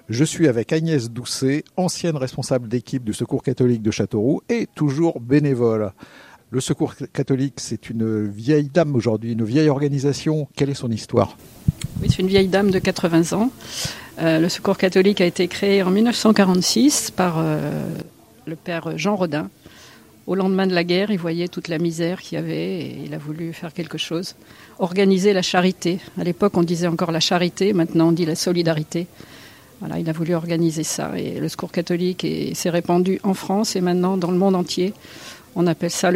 Je suis avec Agnès Doucet, ancienne responsable d'équipe du Secours catholique de Châteauroux et toujours bénévole. Le Secours catholique, c'est une vieille dame aujourd'hui, une vieille organisation. Quelle est son histoire ? Oui, c'est une vieille dame de 80 ans. Le Secours catholique a été créé en 1946 par le père Jean Rodin. Au lendemain de la guerre, il voyait toute la misère qu'il y avait et il a voulu faire quelque chose. Organiser la charité. À l'époque, on disait encore la charité, maintenant on dit la solidarité. Voilà, il a voulu organiser ça. Et le Secours catholique s'est répandu en France et maintenant dans le monde entier. On appelle ça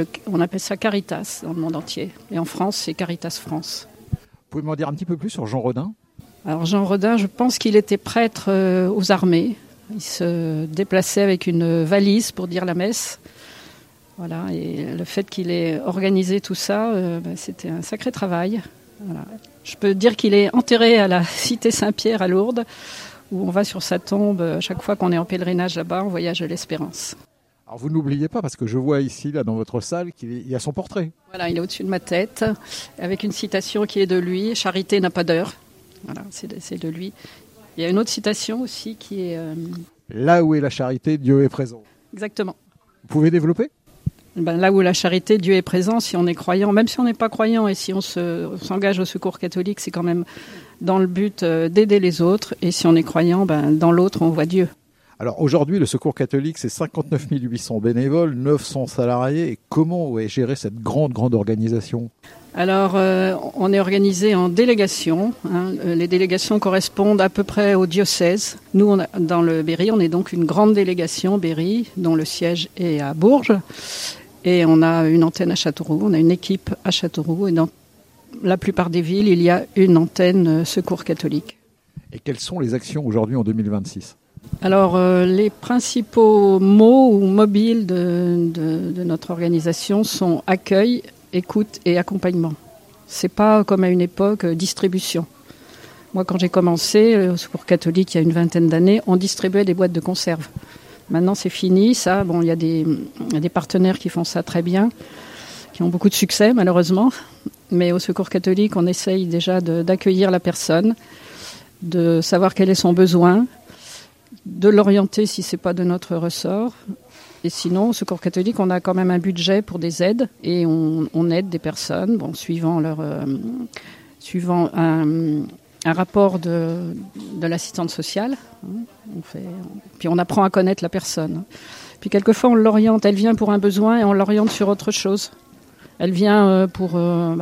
Caritas dans le monde entier. Et en France, c'est Caritas France. Vous pouvez m'en dire un petit peu plus sur Jean Rodin ? Alors Jean Rodin, je pense qu'il était prêtre aux armées. Il se déplaçait avec une valise pour dire la messe. Voilà, et le fait qu'il ait organisé tout ça, c'était un sacré travail. Voilà. Je peux dire qu'il est enterré à la cité Saint-Pierre à Lourdes, où on va sur sa tombe chaque fois qu'on est en pèlerinage là-bas, en voyage de l'espérance. Alors vous n'oubliez pas, parce que je vois ici, là, dans votre salle, qu'il y a son portrait. Voilà, il est au-dessus de ma tête, avec une citation qui est de lui, « Charité n'a pas d'heure ». Voilà, c'est de lui. Il y a une autre citation aussi qui est... Là où est la charité, Dieu est présent. Exactement. Vous pouvez développer ? Là où la charité, Dieu est présent, si on est croyant, même si on n'est pas croyant et si on s'engage au Secours catholique, c'est quand même dans le but d'aider les autres. Et si on est croyant, dans l'autre, on voit Dieu. Alors aujourd'hui, le Secours catholique, c'est 59 800 bénévoles, 900 salariés. Et comment est gérée cette grande organisation ? Alors, on est organisé en délégations. Les délégations correspondent à peu près au diocèse. Nous, dans le Berry, on est donc une grande délégation Berry, dont le siège est à Bourges. Et on a une antenne à Châteauroux, on a une équipe à Châteauroux. Et dans la plupart des villes, il y a une antenne Secours catholique. Et quelles sont les actions aujourd'hui en 2026 ? Alors, les principaux mots ou mobiles de notre organisation sont accueil, écoute et accompagnement. C'est pas comme à une époque distribution. Moi, quand j'ai commencé au Secours catholique il y a une vingtaine d'années, on distribuait des boîtes de conserve. Maintenant, c'est fini. Ça, il y a des partenaires qui font ça très bien, qui ont beaucoup de succès malheureusement. Mais au Secours catholique, on essaye déjà d'accueillir la personne, de savoir quel est son besoin, de l'orienter si c'est pas de notre ressort. Et sinon, au Secours catholique, on a quand même un budget pour des aides et on aide des personnes, suivant un rapport de l'assistante sociale. Puis on apprend à connaître la personne. Puis quelquefois, on l'oriente. Elle vient pour un besoin et on l'oriente sur autre chose. Elle vient pour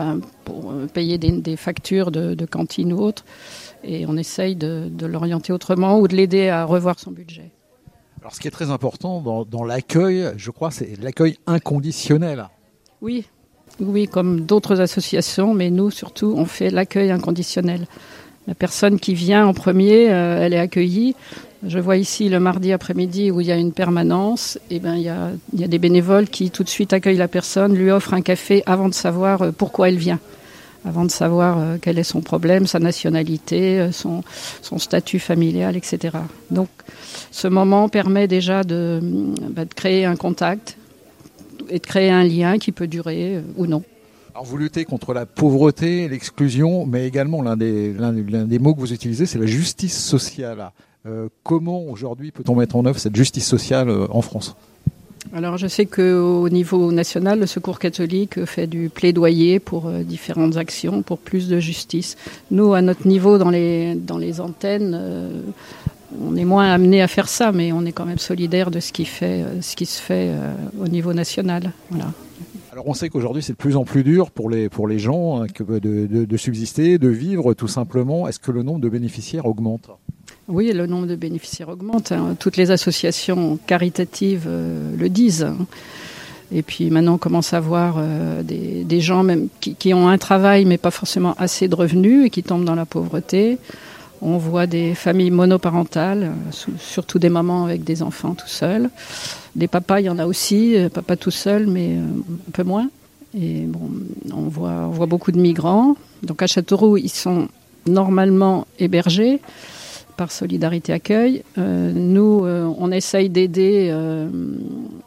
payer des factures de cantine ou autre. Et on essaye de l'orienter autrement ou de l'aider à revoir son budget. Alors, ce qui est très important dans l'accueil, je crois, c'est l'accueil inconditionnel. Oui, comme d'autres associations, mais nous, surtout, on fait l'accueil inconditionnel. La personne qui vient en premier, elle est accueillie. Je vois ici le mardi après-midi où il y a une permanence. Et il y a des bénévoles qui tout de suite accueillent la personne, lui offrent un café avant de savoir pourquoi elle vient. Avant de savoir quel est son problème, sa nationalité, son statut familial, etc. Donc, ce moment permet déjà de créer un contact et de créer un lien qui peut durer ou non. Alors, vous luttez contre la pauvreté, l'exclusion, mais également l'un des mots que vous utilisez, c'est la justice sociale. Comment aujourd'hui peut-on mettre en œuvre cette justice sociale en France ? Alors je sais qu'au niveau national, le Secours catholique fait du plaidoyer pour différentes actions, pour plus de justice. Nous, à notre niveau, dans les antennes, on est moins amené à faire ça, mais on est quand même solidaire de ce qui se fait au niveau national. Voilà. Alors on sait qu'aujourd'hui c'est de plus en plus dur pour les gens de subsister, de vivre tout simplement. Est-ce que le nombre de bénéficiaires augmente ? Oui, le nombre de bénéficiaires augmente. Toutes les associations caritatives le disent. Et puis maintenant, on commence à voir des gens même qui ont un travail, mais pas forcément assez de revenus et qui tombent dans la pauvreté. On voit des familles monoparentales, surtout des mamans avec des enfants tout seuls. Des papas, il y en a aussi, papa tout seul, mais un peu moins. Et on voit beaucoup de migrants. Donc à Châteauroux, ils sont normalement hébergés par Solidarité Accueil. Nous, on essaye d'aider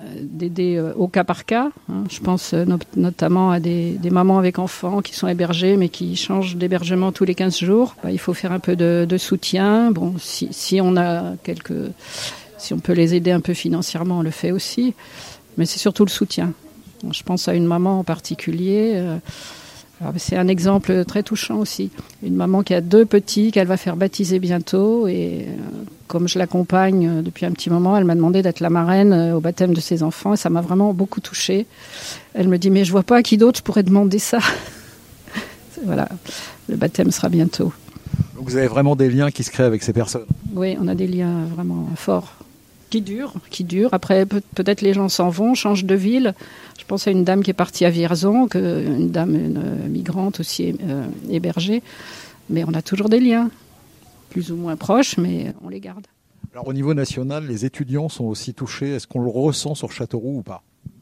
d'aider au cas par cas. Je pense notamment à des mamans avec enfants qui sont hébergées mais qui changent d'hébergement tous les 15 jours. Il faut faire un peu de soutien. Bon, si on a si on peut les aider un peu financièrement, on le fait aussi. Mais c'est surtout le soutien. Je pense à une maman en particulier. C'est un exemple très touchant aussi. Une maman qui a 2 petits qu'elle va faire baptiser bientôt et comme je l'accompagne depuis un petit moment, elle m'a demandé d'être la marraine au baptême de ses enfants et ça m'a vraiment beaucoup touchée. Elle me dit mais je vois pas à qui d'autre je pourrais demander ça. Voilà, le baptême sera bientôt. Donc vous avez vraiment des liens qui se créent avec ces personnes? Oui, on a des liens vraiment forts. Qui durent. Après, peut-être les gens s'en vont, changent de ville. Je pense à une dame qui est partie à Vierzon, une migrante aussi hébergée. Mais on a toujours des liens, plus ou moins proches, mais on les garde. Alors au niveau national, les étudiants sont aussi touchés. Est-ce qu'on le ressent sur Châteauroux ou pas?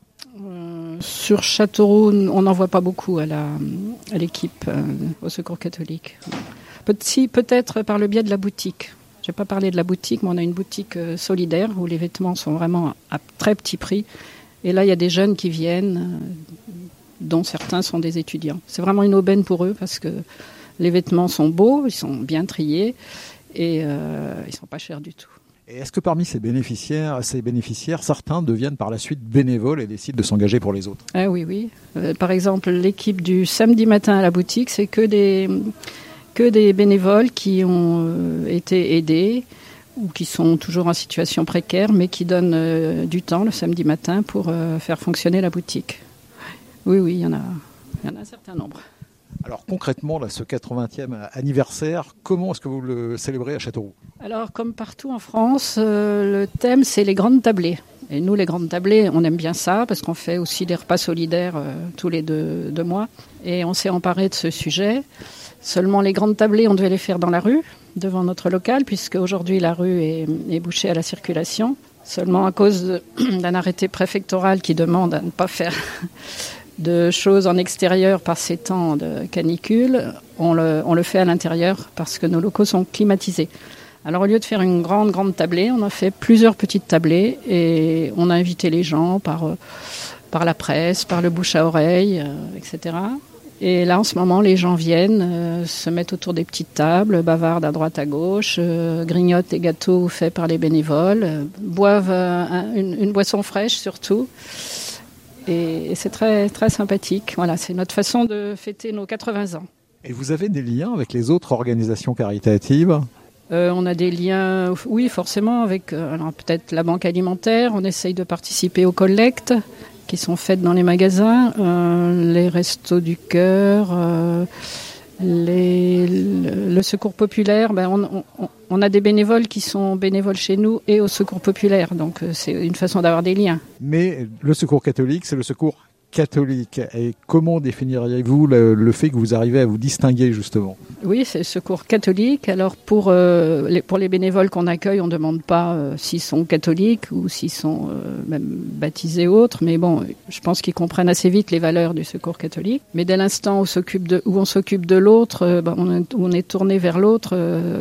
Sur Châteauroux, on n'en voit pas beaucoup à l'équipe au Secours catholique. Peut-être par le biais de la boutique. Je n'ai pas parlé de la boutique, mais on a une boutique solidaire où les vêtements sont vraiment à très petit prix. Et là, il y a des jeunes qui viennent, dont certains sont des étudiants. C'est vraiment une aubaine pour eux parce que les vêtements sont beaux, ils sont bien triés et ils ne sont pas chers du tout. Et est-ce que parmi ces bénéficiaires, certains deviennent par la suite bénévoles et décident de s'engager pour les autres? Ah oui. Par exemple, l'équipe du samedi matin à la boutique, c'est que des bénévoles qui ont été aidés ou qui sont toujours en situation précaire, mais qui donnent du temps le samedi matin pour faire fonctionner la boutique. Oui, il y en a un certain nombre. Alors concrètement, là, ce 80e anniversaire, comment est-ce que vous le célébrez à Châteauroux? Alors comme partout en France, le thème c'est les grandes tablées. Et nous, les grandes tablées, on aime bien ça parce qu'on fait aussi des repas solidaires tous les deux mois. Et on s'est emparé de ce sujet. Seulement les grandes tablées, on devait les faire dans la rue, devant notre local, puisque aujourd'hui la rue est bouchée à la circulation. Seulement à cause d'un arrêté préfectoral qui demande à ne pas faire de choses en extérieur par ces temps de canicule, on le fait à l'intérieur parce que nos locaux sont climatisés. Alors au lieu de faire une grande tablée, on a fait plusieurs petites tablées et on a invité les gens par la presse, par le bouche à oreille, etc. Et là, en ce moment, les gens viennent, se mettent autour des petites tables, bavardent à droite à gauche, grignotent des gâteaux faits par les bénévoles, boivent une boisson fraîche surtout. Et c'est très, très sympathique. Voilà, c'est notre façon de fêter nos 80 ans. Et vous avez des liens avec les autres organisations caritatives? On a des liens, oui, forcément, avec alors peut-être la banque alimentaire. On essaye de participer aux collectes qui sont faites dans les magasins, les restos du cœur, le secours populaire. On a des bénévoles qui sont bénévoles chez nous et au secours populaire, donc c'est une façon d'avoir des liens. Mais le secours catholique, c'est le secours catholique. Et comment définiriez-vous le fait que vous arrivez à vous distinguer justement? Oui, c'est le secours catholique. Alors pour les bénévoles qu'on accueille, on ne demande pas s'ils sont catholiques ou s'ils sont même baptisés ou autres. Mais bon, je pense qu'ils comprennent assez vite les valeurs du secours catholique. Mais dès l'instant où on s'occupe de l'autre, on est tourné vers l'autre,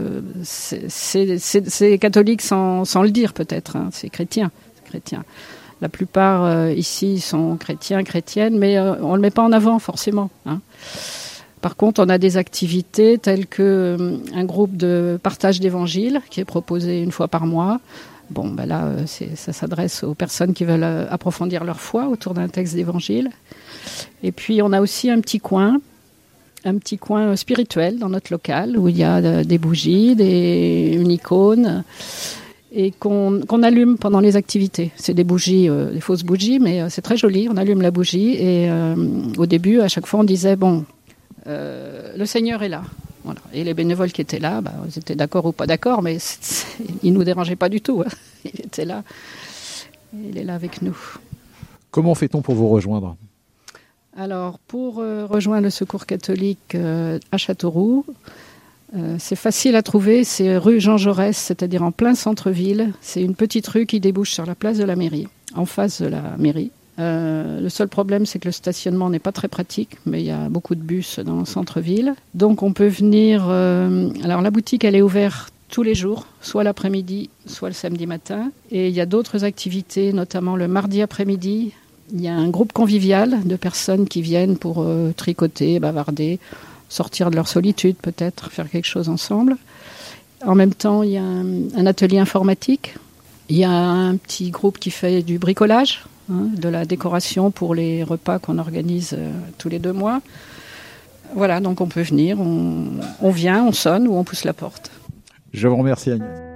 c'est catholique sans le dire peut-être. Hein, c'est chrétien. La plupart ici sont chrétiennes, mais on ne le met pas en avant forcément. Hein. Par contre, on a des activités telles qu'un groupe de partage d'évangile qui est proposé une fois par mois. Bon, là, ça s'adresse aux personnes qui veulent approfondir leur foi autour d'un texte d'évangile. Et puis, on a aussi un petit coin spirituel dans notre local où il y a des bougies, une icône et qu'on allume pendant les activités. C'est des bougies, des fausses bougies, mais c'est très joli. On allume la bougie et au début, à chaque fois, on disait le Seigneur est là. Voilà. Et les bénévoles qui étaient là, ils étaient d'accord ou pas d'accord, mais ils ne nous dérangeaient pas du tout. Hein. Il était là. Il est là avec nous. Comment fait-on pour vous rejoindre? Alors, pour rejoindre le Secours catholique à Châteauroux, c'est facile à trouver, c'est rue Jean Jaurès, c'est-à-dire en plein centre-ville. C'est une petite rue qui débouche sur la place de la mairie, en face de la mairie. Le seul problème, c'est que le stationnement n'est pas très pratique, mais il y a beaucoup de bus dans le centre-ville. Donc on peut venir... alors la boutique, elle est ouverte tous les jours, soit l'après-midi, soit le samedi matin. Et il y a d'autres activités, notamment le mardi après-midi. Il y a un groupe convivial de personnes qui viennent pour tricoter, bavarder, sortir de leur solitude peut-être, faire quelque chose ensemble. En même temps, il y a un atelier informatique. Il y a un petit groupe qui fait du bricolage, de la décoration pour les repas qu'on organise tous les 2 mois. Voilà, donc on peut venir, on vient, on sonne ou on pousse la porte. Je vous remercie Agnès.